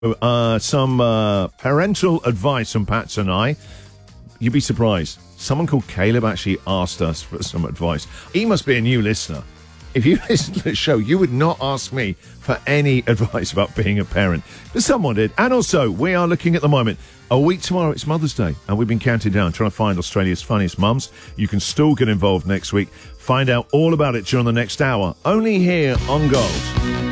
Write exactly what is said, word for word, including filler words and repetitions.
Uh, some uh, parental advice from Pats and I. You'd be surprised. Someone called Caleb actually asked us for some advice. He must be a new listener. If you listen to the show, you would not ask me for any advice about being a parent. But someone did. And also, we are looking at the moment. A week tomorrow, it's Mother's Day. And we've been counting down, trying to find Australia's funniest mums. You can still get involved next week. Find out all about it during the next hour. Only here on Gold.